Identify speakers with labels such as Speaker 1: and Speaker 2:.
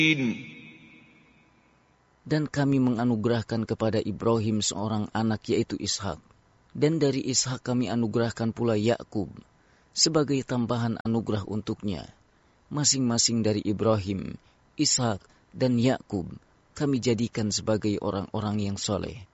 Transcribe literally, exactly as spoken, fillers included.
Speaker 1: Dan kami menganugerahkan kepada Ibrahim seorang anak yaitu Ishak. Dan dari Ishak kami anugerahkan pula Yakub sebagai tambahan anugerah untuknya. Masing-masing dari Ibrahim, Ishak, dan Yakub kami jadikan sebagai orang-orang yang soleh.